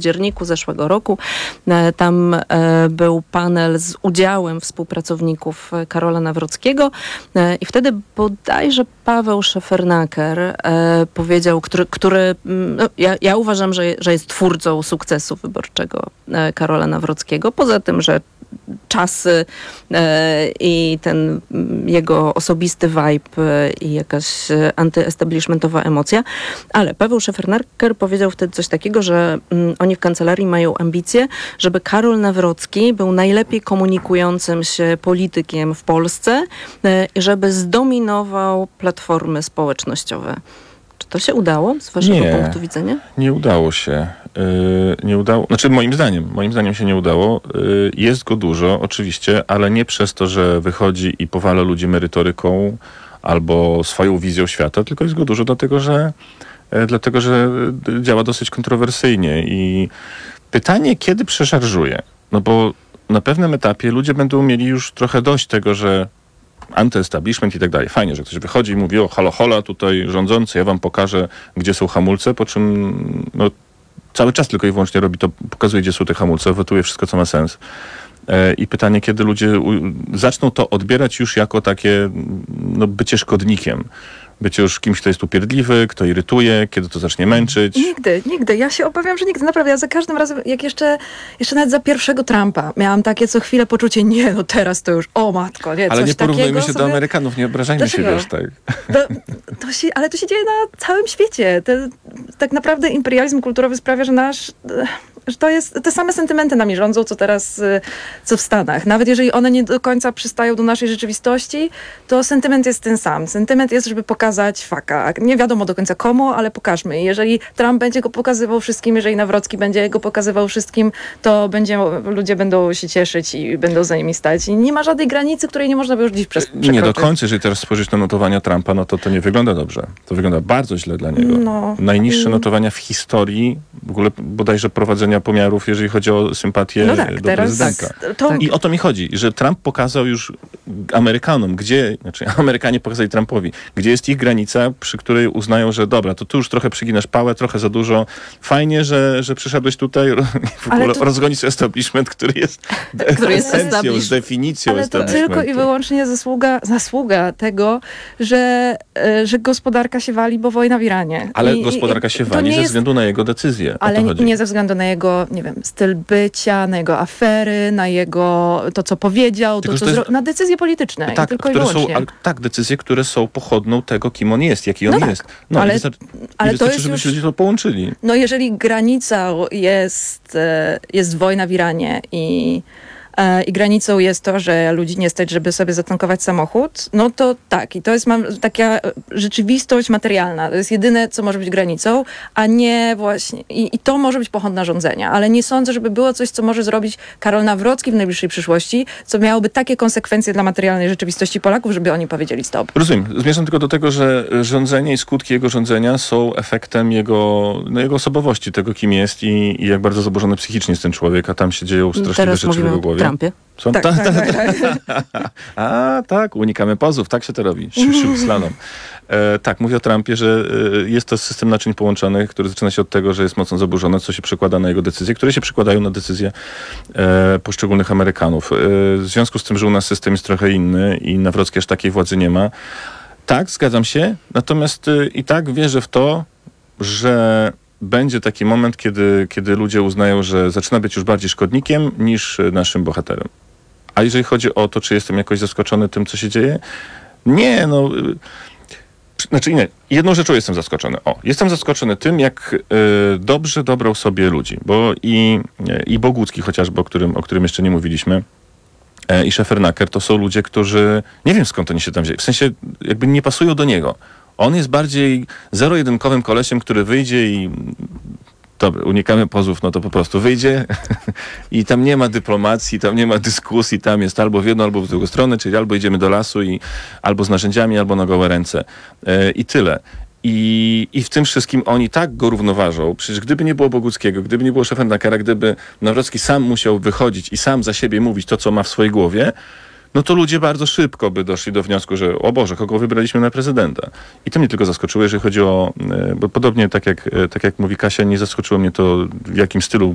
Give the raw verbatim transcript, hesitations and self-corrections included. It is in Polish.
październiku zeszłego roku. Tam był panel z udziałem współpracowników Karola Nawrockiego i wtedy bodajże Paweł Szefernaker powiedział, który, który no, ja, ja uważam, że, że jest twórcą sukcesu wyborczego Karola Nawrockiego. Poza tym, że czasy e, i ten jego osobisty vibe i jakaś antyestablishmentowa emocja. Ale Paweł Szefernaker powiedział wtedy coś takiego, że mm, oni w kancelarii mają ambicje, żeby Karol Nawrocki był najlepiej komunikującym się politykiem w Polsce e, i żeby zdominował platformy społecznościowe. Czy to się udało z waszego nie, punktu widzenia? Nie udało się. Yy, nie udało. Znaczy moim zdaniem, moim zdaniem się nie udało. Yy, jest go dużo, oczywiście, ale nie przez to, że wychodzi i powala ludzi merytoryką albo swoją wizją świata, tylko jest go dużo dlatego, że yy, dlatego, że działa dosyć kontrowersyjnie i pytanie, kiedy przeszarżuje? No bo na pewnym etapie ludzie będą mieli już trochę dość tego, że antyestablishment i tak dalej. Fajnie, że ktoś wychodzi i mówi: o, halo, hola, tutaj rządzący, ja wam pokażę, gdzie są hamulce, po czym no, cały czas tylko i wyłącznie robi to, pokazuje, gdzie są te hamulce, wetuje wszystko, co ma sens. E, I pytanie, kiedy ludzie u, zaczną to odbierać już jako takie no, bycie szkodnikiem. Bycie już kimś, kto jest upierdliwy, kto irytuje, kiedy to zacznie męczyć. Nigdy, nigdy. Ja się obawiam, że nigdy. Naprawdę, ja za każdym razem, jak jeszcze, jeszcze nawet za pierwszego Trumpa, miałam takie co chwilę poczucie, nie, no teraz to już, o matko, nie, ale coś nie porównujmy się sobie... do Amerykanów, nie obrażajmy się, wiesz, tak. To, to się, ale to się dzieje na całym świecie. Te, tak naprawdę imperializm kulturowy sprawia, że nasz... że to jest, te same sentymenty nami rządzą, co teraz, co w Stanach. Nawet jeżeli one nie do końca przystają do naszej rzeczywistości, to sentyment jest ten sam. Sentyment jest, żeby pokazać faka. Nie wiadomo do końca komu, ale pokażmy. Jeżeli Trump będzie go pokazywał wszystkim, jeżeli Nawrocki będzie go pokazywał wszystkim, to będzie, ludzie będą się cieszyć i będą za nimi stać. I nie ma żadnej granicy, której nie można by już dziś przekroczyć. Nie do końca. Jeżeli teraz spojrzysz na notowania Trumpa, no to to nie wygląda dobrze. To wygląda bardzo źle dla niego. No. Najniższe notowania w historii, w ogóle bodajże prowadzenia pomiarów, jeżeli chodzi o sympatię no tak, do teraz prezydenta. Tak, to... I o to mi chodzi, że Trump pokazał już Amerykanom, gdzie, znaczy Amerykanie pokazali Trumpowi, gdzie jest ich granica, przy której uznają, że dobra, to tu już trochę przyginasz pałę, trochę za dużo. Fajnie, że, że przyszedłeś tutaj w ogóle to... rozgonić establishment, który jest, który jest esencją, z definicją ale to tylko i wyłącznie zasługa, zasługa tego, że, że gospodarka się wali, bo wojna w Iranie. Ale I, gospodarka i, się wali ze jest... względu na jego decyzję. Ale nie, nie ze względu na jego, nie wiem, styl bycia, na jego afery, na jego to, co powiedział, to, Tylko, co to jest... zro... na decyzje polityczne. Tak, i tylko które i wyłącznie. są, ale, tak, decyzje, które są pochodną tego, kim on jest, jaki on no tak, jest. No, ale, i wystarczy, ale i to wystarczy, jest żeby już... się ludzie to połączyli. No jeżeli granica jest, jest wojna w Iranie i i granicą jest to, że ludzi nie stać, żeby sobie zatankować samochód, no to tak. I to jest mam, taka rzeczywistość materialna. To jest jedyne, co może być granicą, a nie właśnie... I, i to może być pochodna rządzenia. Ale nie sądzę, żeby było coś, co może zrobić Karol Nawrocki w najbliższej przyszłości, co miałoby takie konsekwencje dla materialnej rzeczywistości Polaków, żeby oni powiedzieli stop. Rozumiem. Zmierzam tylko do tego, że rządzenie i skutki jego rządzenia są efektem jego, no, jego osobowości, tego, kim jest i, i jak bardzo zaburzony psychicznie jest ten człowiek, a tam się dzieją straszliwe rzeczy w jego głowie. Trumpie. Co? Tak, Ta, ta, tak, tak, ta. A, tak, unikamy pozów, tak się to robi. Siu, siu, slalom. E, tak, mówię o Trumpie, że e, jest to system naczyń połączonych, który zaczyna się od tego, że jest mocno zaburzony, co się przekłada na jego decyzje, które się przekładają na decyzje e, poszczególnych Amerykanów. E, w związku z tym, że u nas system jest trochę inny i Nawrocki aż takiej władzy nie ma. Tak, zgadzam się, natomiast e, i tak wierzę w to, że będzie taki moment, kiedy, kiedy ludzie uznają, że zaczyna być już bardziej szkodnikiem niż naszym bohaterem. A jeżeli chodzi o to, czy jestem jakoś zaskoczony tym, co się dzieje? Nie, no... Znaczy nie, jedną rzeczą jestem zaskoczony. O, jestem zaskoczony tym, jak y, dobrze dobrał sobie ludzi. Bo i, i Bogucki chociażby, o którym, o którym jeszcze nie mówiliśmy, e, i Szefernaker, to są ludzie, którzy... Nie wiem, skąd oni się tam wzięli. W sensie jakby nie pasują do niego. On jest bardziej zero-jedynkowym kolesiem, który wyjdzie i... Dobra, unikamy pozów, no to po prostu wyjdzie i tam nie ma dyplomacji, tam nie ma dyskusji, tam jest albo w jedną, albo w drugą stronę, czyli albo idziemy do lasu i albo z narzędziami, albo na gołe ręce. Yy, I tyle. I, I w tym wszystkim oni tak go równoważą. Przecież gdyby nie było Boguckiego, gdyby nie było Szefernackera, gdyby Nawrocki sam musiał wychodzić i sam za siebie mówić to, co ma w swojej głowie, no to ludzie bardzo szybko by doszli do wniosku, że o Boże, kogo wybraliśmy na prezydenta. I to mnie tylko zaskoczyło, jeżeli chodzi o, bo podobnie tak jak, tak jak mówi Kasia, nie zaskoczyło mnie to, w jakim stylu